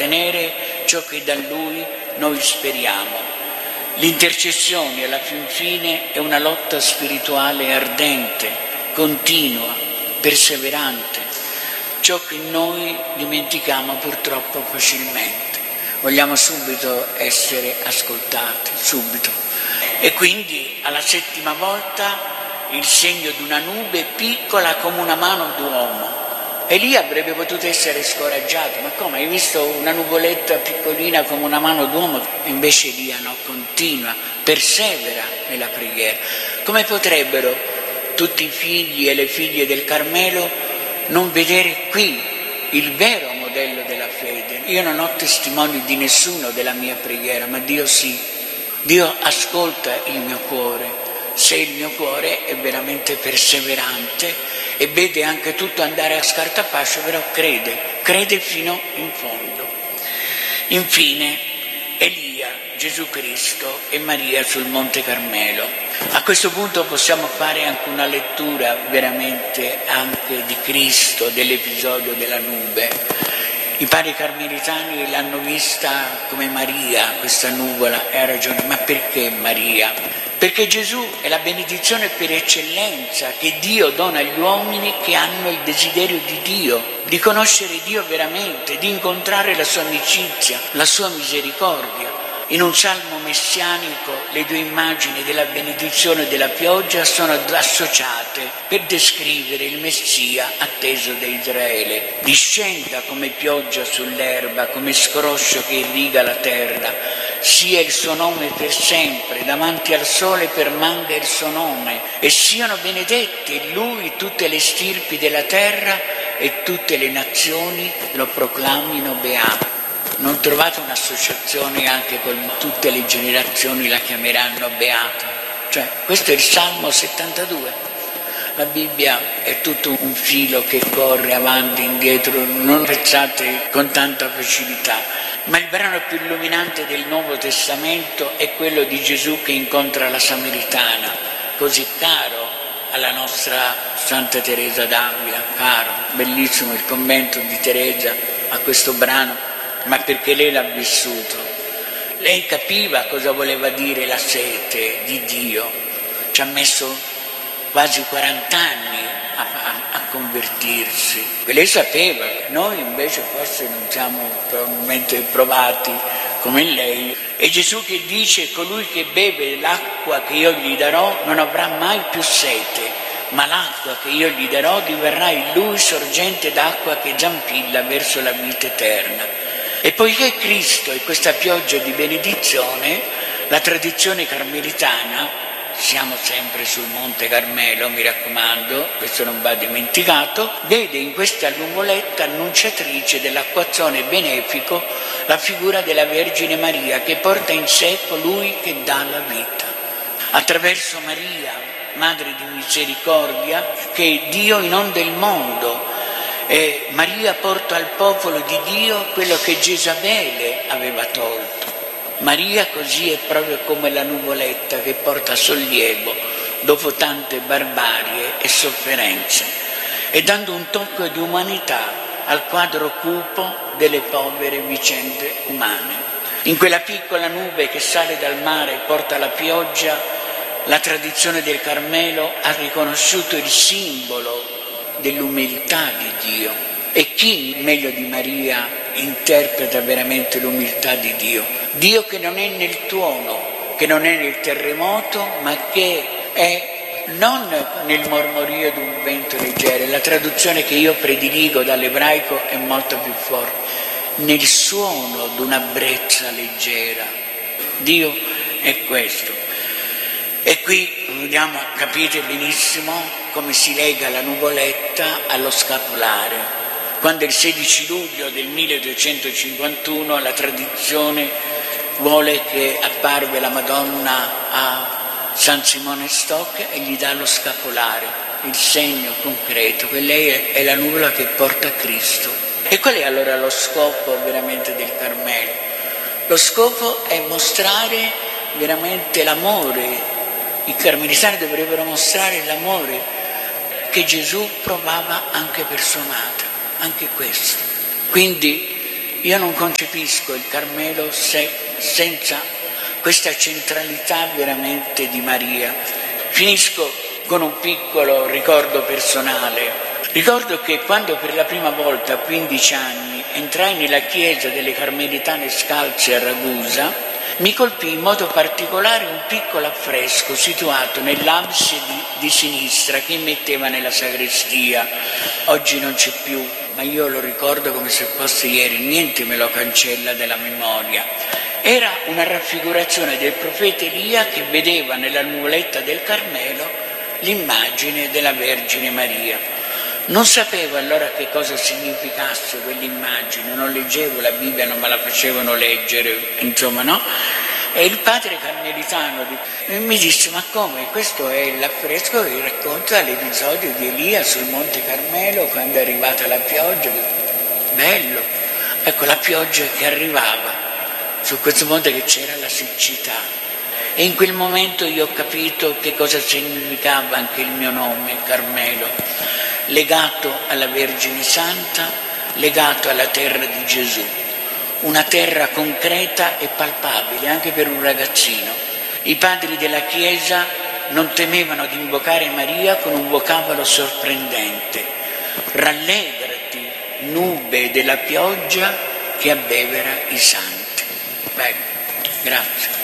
ottenere ciò che da Lui noi speriamo. L'intercessione alla fin fine è una lotta spirituale ardente, continua, perseverante, ciò che noi dimentichiamo purtroppo facilmente. Vogliamo subito essere ascoltati, subito. E quindi alla settima volta il segno di una nube piccola come una mano d'uomo. E lì avrebbe potuto essere scoraggiato, ma come, hai visto una nuvoletta piccolina come una mano d'uomo? Invece Elia no, continua, persevera nella preghiera. Come potrebbero tutti i figli e le figlie del Carmelo non vedere qui il vero modello della fede? Io non ho testimoni di nessuno della mia preghiera, ma Dio sì. Dio ascolta il mio cuore, se il mio cuore è veramente perseverante e vede anche tutto andare a scartafascio, però crede fino in fondo. Infine, Elia, Gesù Cristo e Maria sul Monte Carmelo. A questo punto possiamo fare anche una lettura veramente anche di Cristo, dell'episodio della nube. I padri carmelitani l'hanno vista come Maria, questa nuvola, e ha ragione, ma perché Maria? Perché Gesù è la benedizione per eccellenza che Dio dona agli uomini che hanno il desiderio di Dio, di conoscere Dio veramente, di incontrare la sua amicizia, la sua misericordia. In un salmo messianico le due immagini della benedizione e della pioggia sono associate per descrivere il Messia atteso da Israele. Discenda come pioggia sull'erba, come scroscio che irriga la terra. Sia il suo nome per sempre, davanti al sole permanga il suo nome, e siano benedette in lui tutte le stirpi della terra e tutte le nazioni lo proclamino beato. Non trovate un'associazione anche con tutte le generazioni la chiameranno beata? Cioè, questo è il Salmo 72. La Bibbia è tutto un filo che corre avanti e indietro, non pensate con tanta facilità. Ma il brano più illuminante del Nuovo Testamento è quello di Gesù che incontra la Samaritana, così caro alla nostra Santa Teresa d'Avila, caro, bellissimo il commento di Teresa a questo brano, ma perché lei l'ha vissuto. Lei capiva cosa voleva dire la sete di Dio, ci ha messo quasi 40 anni a convertirsi. E lei sapeva, noi invece forse non siamo probabilmente provati come lei. E Gesù che dice: colui che beve l'acqua che io gli darò non avrà mai più sete, ma l'acqua che io gli darò diverrà in lui sorgente d'acqua che zampilla verso la vita eterna. E poiché Cristo è questa pioggia di benedizione, la tradizione carmelitana, siamo sempre sul Monte Carmelo, mi raccomando, questo non va dimenticato, vede in questa nuvoletta annunciatrice dell'acquazzone benefico la figura della Vergine Maria che porta in sé colui che dà la vita. Attraverso Maria, Madre di misericordia, che Dio inonda il mondo, e Maria porta al popolo di Dio quello che Gesabele aveva tolto. Maria così è proprio come la nuvoletta che porta sollievo dopo tante barbarie e sofferenze, e dando un tocco di umanità al quadro cupo delle povere vicende umane. In quella piccola nube che sale dal mare e porta la pioggia, la tradizione del Carmelo ha riconosciuto il simbolo dell'umiltà di Dio. E chi meglio di Maria interpreta veramente l'umiltà di Dio? Dio che non è nel tuono, che non è nel terremoto, ma che è non nel mormorio di un vento leggero. La traduzione che io prediligo dall'ebraico è molto più forte: nel suono di una brezza leggera. Dio è questo. E qui vediamo, capite benissimo come si lega la nuvoletta allo scapolare. Quando il 16 luglio del 1251 la tradizione vuole che apparve la Madonna a San Simone Stock e gli dà lo scapolare, il segno concreto che lei è la nuvola che porta Cristo. E qual è allora lo scopo veramente del Carmelo? Lo scopo è mostrare veramente l'amore. I carmelitani dovrebbero mostrare l'amore che Gesù provava anche per sua madre, anche questo. Quindi io non concepisco il Carmelo senza questa centralità veramente di Maria. Finisco con un piccolo ricordo personale. Ricordo che quando per la prima volta a 15 anni entrai nella chiesa delle Carmelitane Scalze a Ragusa, mi colpì in modo particolare un piccolo affresco situato nell'abside di sinistra che metteva nella sagrestia. Oggi non c'è più, ma io lo ricordo come se fosse ieri, niente me lo cancella dalla memoria. Era una raffigurazione del profeta Elia che vedeva nella nuvoletta del Carmelo l'immagine della Vergine Maria. Non sapevo allora che cosa significasse quell'immagine, non leggevo la Bibbia, non me la facevano leggere, insomma, no? E il padre carmelitano mi disse: ma come? Questo è l'affresco che racconta l'episodio di Elia sul Monte Carmelo quando è arrivata la pioggia. Bello! Ecco, la pioggia che arrivava su questo monte, che c'era la siccità. E in quel momento io ho capito che cosa significava anche il mio nome, Carmelo. Legato alla Vergine Santa, legato alla terra di Gesù, una terra concreta e palpabile anche per un ragazzino. I padri della Chiesa non temevano di invocare Maria con un vocabolo sorprendente: rallegrati, nube della pioggia che abbevera i santi. Bene, grazie.